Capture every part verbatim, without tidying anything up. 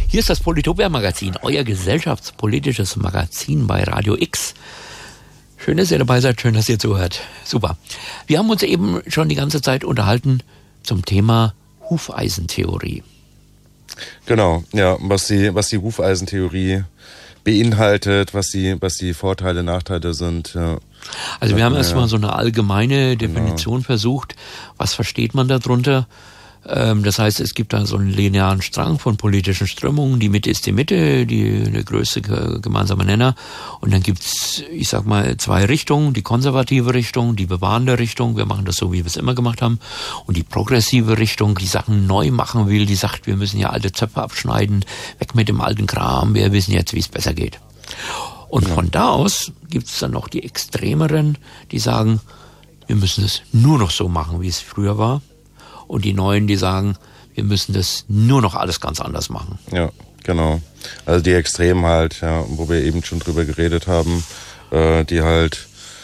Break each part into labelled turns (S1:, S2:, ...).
S1: Hier ist das Politopia-Magazin, euer gesellschaftspolitisches Magazin bei Radio X. Schön, dass ihr dabei seid, schön, dass ihr zuhört. Super. Wir haben uns eben schon die ganze Zeit unterhalten zum Thema Hufeisentheorie.
S2: Genau, ja, was die, was die Hufeisentheorie beinhaltet, was die, was die Vorteile, Nachteile sind. Ja.
S1: Also wir haben ja, erstmal so eine allgemeine Definition genau. versucht. Was versteht man darunter? Das heißt, es gibt da so einen linearen Strang von politischen Strömungen. Die Mitte ist die Mitte, die der größte gemeinsame Nenner. Und dann gibt's, ich sag mal, zwei Richtungen. Die konservative Richtung, die bewahrende Richtung. Wir machen das so, wie wir es immer gemacht haben. Und die progressive Richtung, die Sachen neu machen will, die sagt, wir müssen ja alte Zöpfe abschneiden. Weg mit dem alten Kram. Wir wissen jetzt, wie es besser geht. Und ja. von da aus gibt's dann noch die Extremeren, die sagen, wir müssen es nur noch so machen, wie es früher war. Und die Neuen, die sagen, wir müssen das nur noch alles ganz anders machen.
S2: Ja, genau. Also die Extremen halt, ja, wo wir eben schon drüber geredet haben, äh, die halt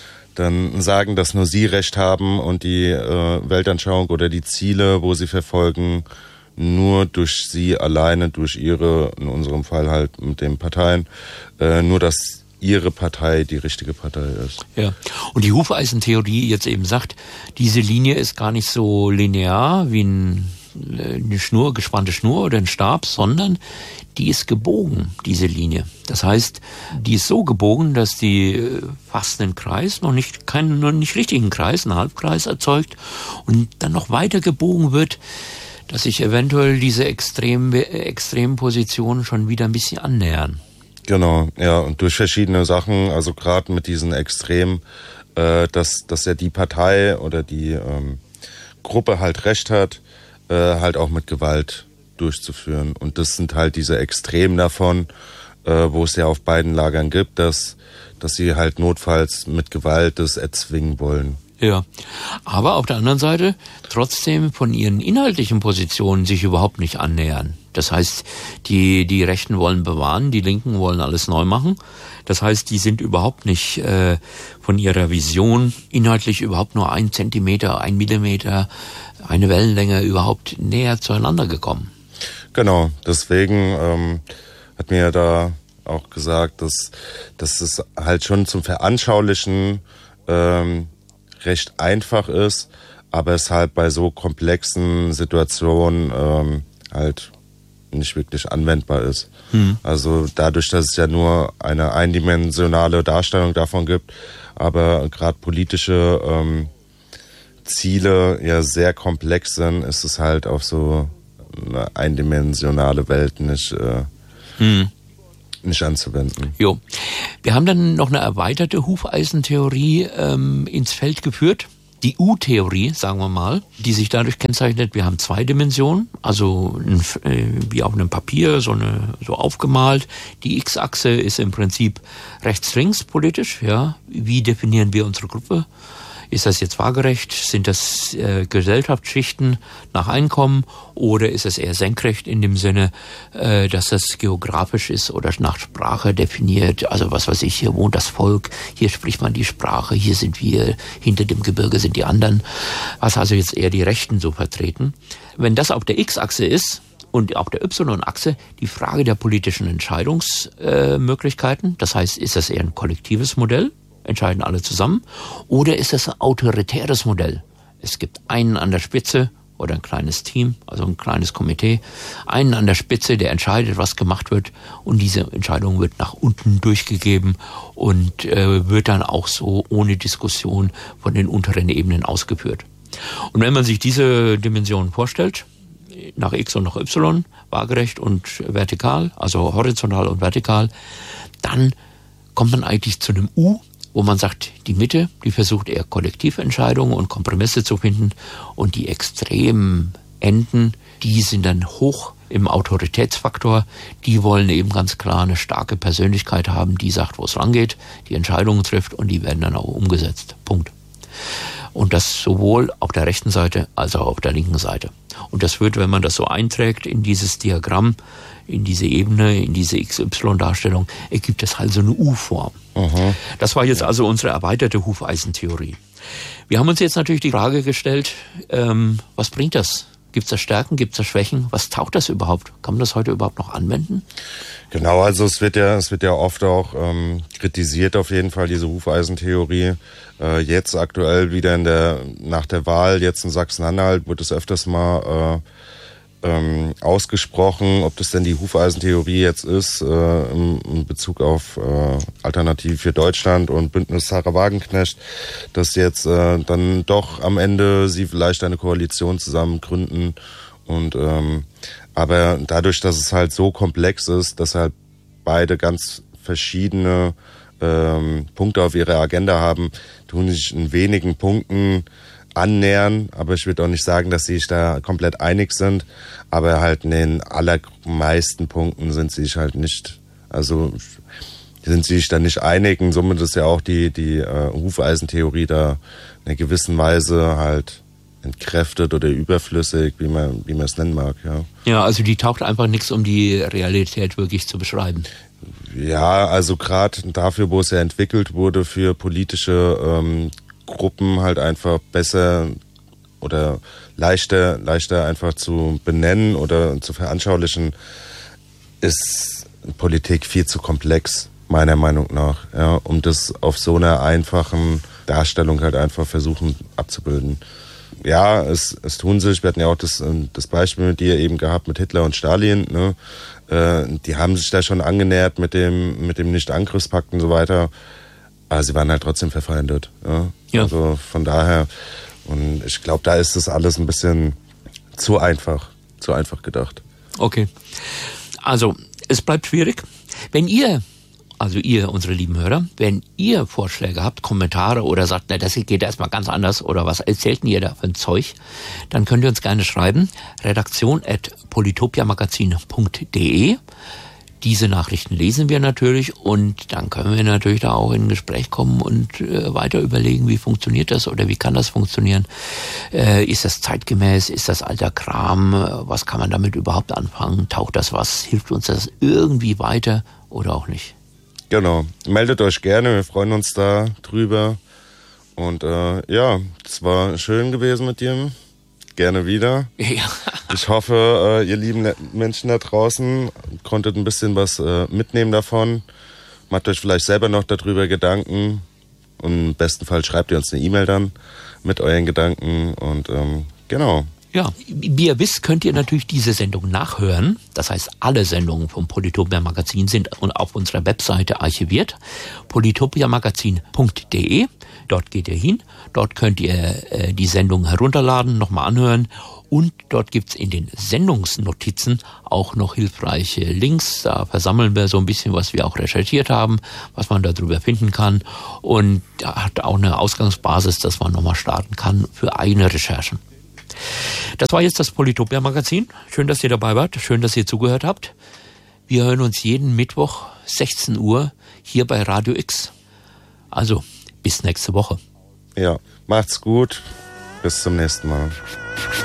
S2: dann sagen, dass nur sie Recht haben und die äh, Weltanschauung oder die Ziele, wo sie verfolgen, nur durch sie alleine, durch ihre, in unserem Fall halt mit den Parteien, äh, nur dass ihre Partei die richtige Partei ist.
S1: Ja. Und die Hufeisentheorie jetzt eben sagt, diese Linie ist gar nicht so linear wie ein, eine Schnur, gespannte Schnur oder ein Stab, sondern die ist gebogen, diese Linie. Das heißt, die ist so gebogen, dass die fast einen Kreis, noch nicht keinen, noch nicht richtigen Kreis, einen Halbkreis erzeugt und dann noch weiter gebogen wird, dass sich eventuell diese extremen, extremen Positionen schon wieder ein bisschen annähern.
S2: Genau, ja, und durch verschiedene Sachen, also gerade mit diesen Extremen, äh, dass, dass ja die Partei oder die ähm, Gruppe halt Recht hat, äh, halt auch mit Gewalt durchzuführen. Und das sind halt diese Extremen davon, äh, wo es ja auf beiden Lagern gibt, dass, dass sie halt notfalls mit Gewalt das erzwingen wollen.
S1: Ja, aber auf der anderen Seite trotzdem von ihren inhaltlichen Positionen sich überhaupt nicht annähern. Das heißt, die die Rechten wollen bewahren, die Linken wollen alles neu machen. Das heißt, die sind überhaupt nicht äh, von ihrer Vision inhaltlich überhaupt nur ein Zentimeter, ein Millimeter, eine Wellenlänge überhaupt näher zueinander gekommen.
S2: Genau, deswegen ähm, hat mir da auch gesagt, dass, dass es halt schon zum Veranschaulichen ähm, recht einfach ist, aber es halt bei so komplexen Situationen ähm, halt nicht wirklich anwendbar ist. Hm. Also dadurch, dass es ja nur eine eindimensionale Darstellung davon gibt, aber gerade politische ähm, Ziele ja sehr komplex sind, ist es halt auf so eine eindimensionale Welt nicht, äh, hm. nicht anzuwenden.
S1: Jo. Wir haben dann noch eine erweiterte Hufeisentheorie ähm, ins Feld geführt. Die U-Theorie, sagen wir mal, die sich dadurch kennzeichnet, wir haben zwei Dimensionen, also ein, äh, wie auf einem Papier, so eine so aufgemalt. Die X-Achse ist im Prinzip rechts-links politisch, ja. Wie definieren wir unsere Gruppe? Ist das jetzt waagerecht? Sind das äh, Gesellschaftsschichten nach Einkommen oder ist es eher senkrecht in dem Sinne, äh, dass das geografisch ist oder nach Sprache definiert? Also was weiß ich, hier wohnt das Volk, hier spricht man die Sprache, hier sind wir, hinter dem Gebirge sind die anderen. Was also jetzt eher die Rechten so vertreten. Wenn das auf der X-Achse ist und auf der Y-Achse die Frage der politischen Entscheidungsmöglichkeiten, äh, das heißt, ist das eher ein kollektives Modell? Entscheiden alle zusammen? Oder ist das ein autoritäres Modell? Es gibt einen an der Spitze oder ein kleines Team, also ein kleines Komitee, einen an der Spitze, der entscheidet, was gemacht wird und diese Entscheidung wird nach unten durchgegeben und äh, wird dann auch so ohne Diskussion von den unteren Ebenen ausgeführt. Und wenn man sich diese Dimension vorstellt, nach X und nach Y, waagerecht und vertikal, also horizontal und vertikal, dann kommt man eigentlich zu einem U, wo man sagt, die Mitte, die versucht eher Kollektiventscheidungen und Kompromisse zu finden und die extremen Enden, die sind dann hoch im Autoritätsfaktor, die wollen eben ganz klar eine starke Persönlichkeit haben, die sagt, wo es rangeht, die Entscheidungen trifft und die werden dann auch umgesetzt. Punkt. Und das sowohl auf der rechten Seite als auch auf der linken Seite. Und das wird, wenn man das so einträgt in dieses Diagramm, in diese Ebene, in diese X Y-Darstellung, ergibt es halt so eine U-Form. Mhm. Das war jetzt also unsere erweiterte Hufeisentheorie. Wir haben uns jetzt natürlich die Frage gestellt, ähm, was bringt das Gibt es da Stärken, gibt es da Schwächen? Was taugt das überhaupt? Kann man das heute überhaupt noch anwenden?
S2: Genau, also es wird ja, es wird ja oft auch ähm, kritisiert auf jeden Fall, diese Hufeisentheorie. Äh, jetzt aktuell wieder in der, nach der Wahl, jetzt in Sachsen-Anhalt, wird es öfters mal äh, ähm, ausgesprochen, ob das denn die Hufeisentheorie jetzt ist, äh, in, in Bezug auf äh, Alternative für Deutschland und Bündnis Sarah Wagenknecht, dass jetzt äh, dann doch am Ende sie vielleicht eine Koalition zusammen gründen und ähm, aber dadurch, dass es halt so komplex ist, dass halt beide ganz verschiedene ähm, Punkte auf ihrer Agenda haben, tun sich in wenigen Punkten annähern. Aber ich würde auch nicht sagen, dass sie sich da komplett einig sind. Aber halt in den allermeisten Punkten sind sie sich halt nicht, also sind sie sich da nicht einig. Und somit ist ja auch die, die äh, Hufeisentheorie da in einer gewissen Weise halt entkräftet oder überflüssig, wie man wie man es nennen mag, ja.
S1: Ja, also die taucht einfach nichts, um die Realität wirklich zu beschreiben.
S2: Ja, also gerade dafür, wo es ja entwickelt wurde, für politische ähm, Gruppen halt einfach besser oder leichter leichter einfach zu benennen oder zu veranschaulichen, ist Politik viel zu komplex, meiner Meinung nach, ja, um das auf so einer einfachen Darstellung halt einfach versuchen abzubilden. Ja, es, es tun sich, wir hatten ja auch das, das Beispiel mit dir eben gehabt, mit Hitler und Stalin, ne? Äh, die haben sich da schon angenähert mit dem, mit dem Nicht-Angriffspakt und so weiter, aber sie waren halt trotzdem verfeindet. Ja? Ja. Also von daher, und ich glaube, da ist das alles ein bisschen zu einfach, zu einfach gedacht.
S1: Okay, also es bleibt schwierig. Wenn ihr Also ihr, unsere lieben Hörer, wenn ihr Vorschläge habt, Kommentare oder sagt, na, das geht erstmal ganz anders oder was erzählt denn ihr da für ein Zeug, dann könnt ihr uns gerne schreiben, redaktion at politopiamagazin punkt de. Diese Nachrichten lesen wir natürlich und dann können wir natürlich da auch in ein Gespräch kommen und äh, weiter überlegen, wie funktioniert das oder wie kann das funktionieren. Äh, ist das zeitgemäß? Ist das alter Kram? Was kann man damit überhaupt anfangen? Taucht das was? Hilft uns das irgendwie weiter oder auch nicht?
S2: Genau, meldet euch gerne, wir freuen uns da drüber. Und äh, ja, es war schön gewesen mit dir. Gerne wieder. Ja. Ich hoffe, äh, ihr lieben Menschen da draußen konntet ein bisschen was äh, mitnehmen davon. Macht euch vielleicht selber noch darüber Gedanken. Und im besten Fall schreibt ihr uns eine E-Mail dann mit euren Gedanken. Und ähm, genau.
S1: Ja, wie ihr wisst, könnt ihr natürlich diese Sendung nachhören. Das heißt, alle Sendungen vom Politopia Magazin sind auf unserer Webseite archiviert. politopiamagazin punkt de. Dort geht ihr hin. Dort könnt ihr äh, die Sendung herunterladen, nochmal anhören. Und dort gibt's in den Sendungsnotizen auch noch hilfreiche Links. Da versammeln wir so ein bisschen, was wir auch recherchiert haben, was man darüber finden kann. Und da hat auch eine Ausgangsbasis, dass man nochmal starten kann für eigene Recherchen. Das war jetzt das Politopia Magazin. Schön, dass ihr dabei wart. Schön, dass ihr zugehört habt. Wir hören uns jeden Mittwoch sechzehn Uhr hier bei Radio X. Also, bis nächste Woche.
S2: Ja, macht's gut. Bis zum nächsten Mal.